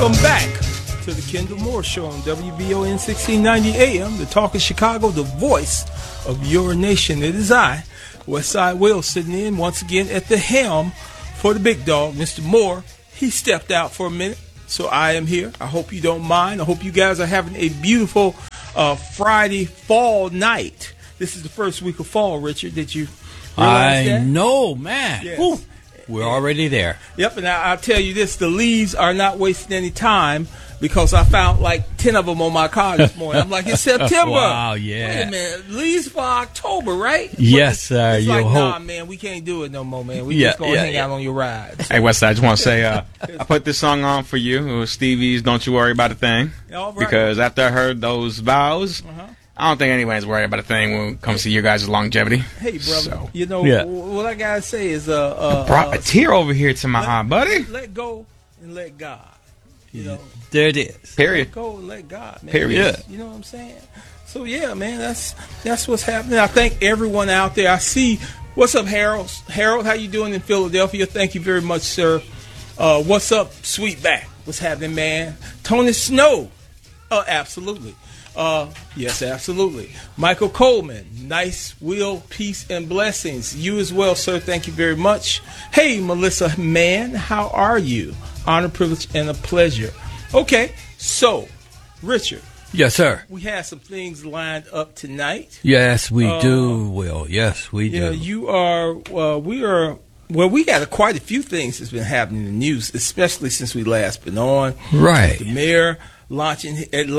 Welcome back to the Kendall Moore Show on WVON 1690 AM, the talk of Chicago, the voice of your nation. It is I, Westside Will, sitting in once again at the helm for the big dog, Mr. Moore. He stepped out for a minute, so I am here. I hope you don't mind. I hope you guys are having a beautiful Friday fall night. This is the first week of fall, Richard. Did you realize that? I know, man. Yes. Ooh, we're already there. Yep, and I'll tell you this, the leaves are not wasting any time because I found like 10 of them on my car this morning. I'm like, it's September. Wow, yeah. Wait a minute, leaves for October, right? Yes, sir. It's You like, hope. nah, man, we can't do it no more, man. We just going to hang out on your ride. Hey, Westside, I just want to say, I put this song on for you. It was Stevie's Don't You Worry About a Thing. All right. Because after I heard those vows, I don't think anybody's worried about a thing when it comes to your guys' longevity. Hey, brother, So, you know, what I got to say is... brought a tear over here to my eye, buddy. Let go and let God. You know, There it is. Period. let go and let God, man. Period. Yeah. You know what I'm saying? So, yeah, man, that's what's happening. I thank everyone out there. I see... What's up, Harold? Harold, how you doing in Philadelphia? Thank you very much, sir. What's up, Sweetback? What's happening, man? Tony Snow. Absolutely. Yes, absolutely. Michael Coleman, nice will, peace, and blessings. You as well, sir. Thank you very much. Hey, Melissa Mann, how are you? Honor, privilege, and a pleasure. Okay, so, Richard. Yes, sir. We have some things lined up tonight. Yes, we do, Will. Yes, we Yeah, do. you are, we got quite a few things that's been happening in the news, especially since we last been on. Right. The mayor launching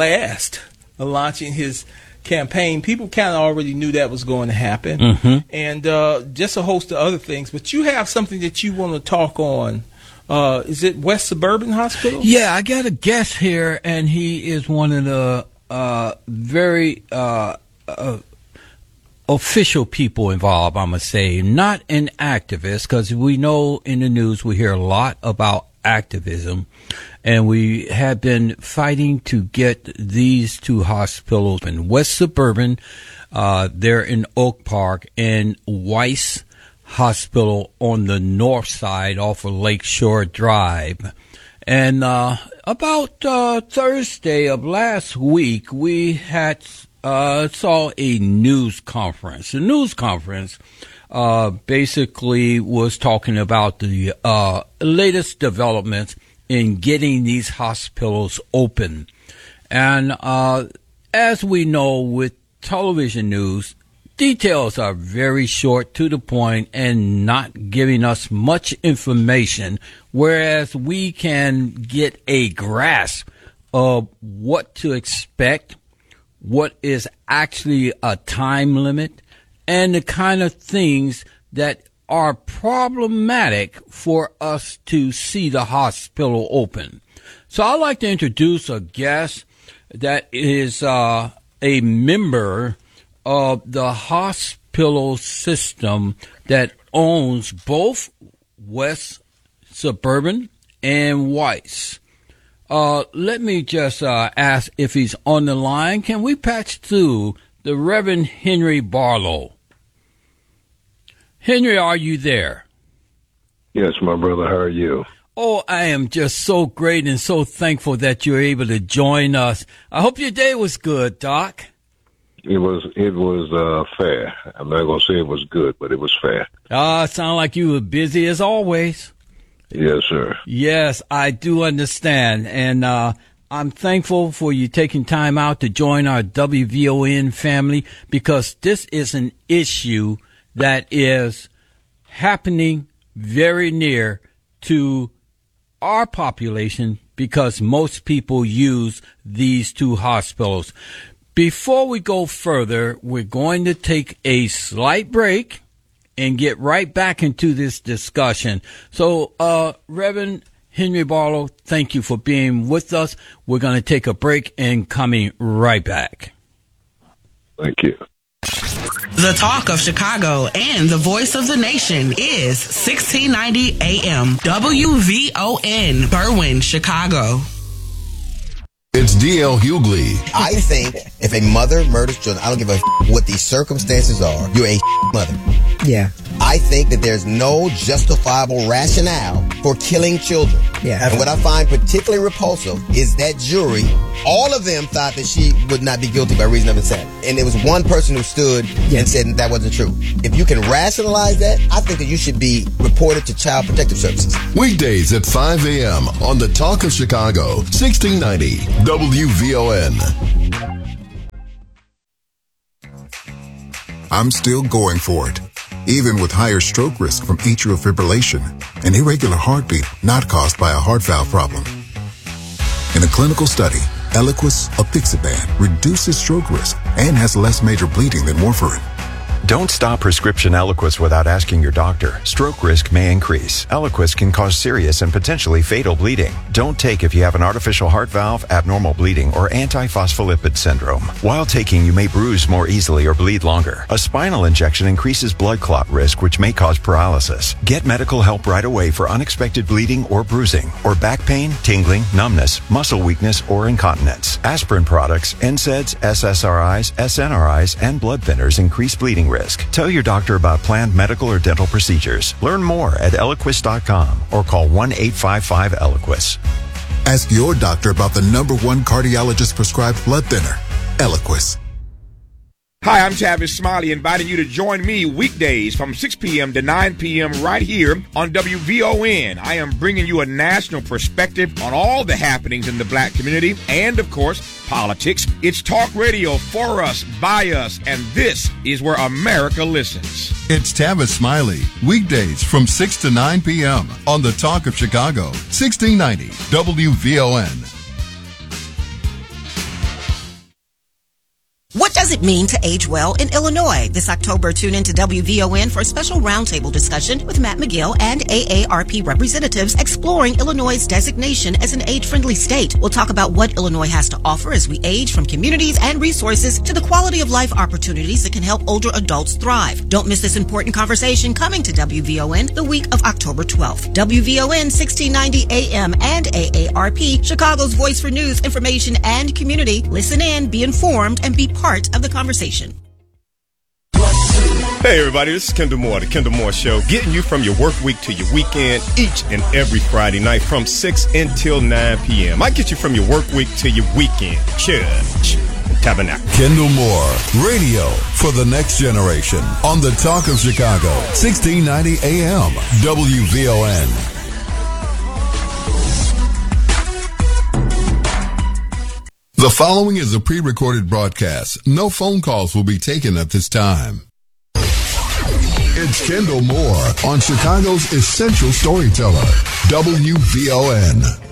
his campaign. People kind of already knew that was going to happen. And just a host of other things. But you have something that you want to talk on. Is it West Suburban Hospital? Yeah, I got a guest here, and he is one of the very official people involved, I'm going to say. Not an activist, because we know in the news we hear a lot about activism, and we have been fighting to get these two hospitals in West Suburban, they're in Oak Park, and Weiss Hospital on the north side off of Lakeshore Drive. And about Thursday of last week, we had saw a news conference. The news conference basically was talking about the latest developments in getting these hospitals open. And as we know with television news, details are very short, to the point, and not giving us much information, whereas we can get a grasp of what to expect, what is actually a time limit, and the kind of things that are problematic for us to see the hospital open. So I'd like to introduce a guest that is a member of the hospital system that owns both West Suburban and Weiss. Let me just ask if he's on the line. Can we patch through the Reverend Henry Barlow? Henry, are you there? Yes, my brother. How are you? Oh, I am just so great and so thankful that you're able to join us. I hope your day was good, Doc. It was fair. I'm not gonna say it was good, but it was fair. Sound like you were busy as always. Yes, sir. Yes, I do understand, and I'm thankful for you taking time out to join our WVON family, because this is an issue that is happening very near to our population, because most people use these two hospitals. Before we go further, we're going to take a slight break and get right back into this discussion. So, Reverend Henry Barlow, thank you for being with us. We're going to take a break and coming right back. Thank you. The talk of Chicago and the voice of the nation is 1690 AM WVON, Berwyn, Chicago. It's D.L. Hughley. I think if a mother murders children, I don't give a what the circumstances are, you're a mother. Yeah. I think that there's no justifiable rationale for killing children. Yeah. And what I find particularly repulsive is that jury, all of them thought that she would not be guilty by reason of insanity. And there was one person who stood and said that wasn't true. If you can rationalize that, I think that you should be reported to Child Protective Services. Weekdays at 5 a.m. on The Talk of Chicago, 1690 WVON. I'm still going for it, even with higher stroke risk from atrial fibrillation, an irregular heartbeat not caused by a heart valve problem. In a clinical study, Eliquis apixaban reduces stroke risk and has less major bleeding than warfarin. Don't stop prescription Eliquis without asking your doctor. Stroke risk may increase. Eliquis can cause serious and potentially fatal bleeding. Don't take if you have an artificial heart valve, abnormal bleeding, or antiphospholipid syndrome. While taking, you may bruise more easily or bleed longer. A spinal injection increases blood clot risk, which may cause paralysis. Get medical help right away for unexpected bleeding or bruising, or back pain, tingling, numbness, muscle weakness, or incontinence. Aspirin products, NSAIDs, SSRIs, SNRIs, and blood thinners increase bleeding risk. Tell your doctor about planned medical or dental procedures. Learn more at Eliquis.com or call 1-855-ELIQUIS. Ask your doctor about the #1 cardiologist prescribed blood thinner, Eliquis. Hi, I'm Tavis Smiley, inviting you to join me weekdays from 6 p.m. to 9 p.m. right here on WVON. I am bringing you a national perspective on all the happenings in the black community and, of course, politics. It's talk radio for us, by us, and this is where America listens. It's Tavis Smiley, weekdays from 6 to 9 p.m. on The Talk of Chicago, 1690 WVON. What does it mean to age well in Illinois? This October, tune into WVON for a special roundtable discussion with Matt McGill and AARP representatives exploring Illinois' designation as an age-friendly state. We'll talk about what Illinois has to offer as we age, from communities and resources to the quality of life opportunities that can help older adults thrive. Don't miss this important conversation coming to WVON the week of October 12th. WVON 1690 AM and AARP, Chicago's voice for news, information, and community. Listen in, be informed, and be part of the conversation. Hey everybody, this is Kendall Moore, The Kendall Moore Show, getting you from your work week to your weekend each and every Friday night from 6 until 9 p.m. I get you from your work week to your weekend. Church and Tabernacle. Kendall Moore, radio for the next generation on The Talk of Chicago, 1690 AM, WVON. The following is a pre-recorded broadcast. No phone calls will be taken at this time. It's Kendall Moore on Chicago's Essential Storyteller, WVON.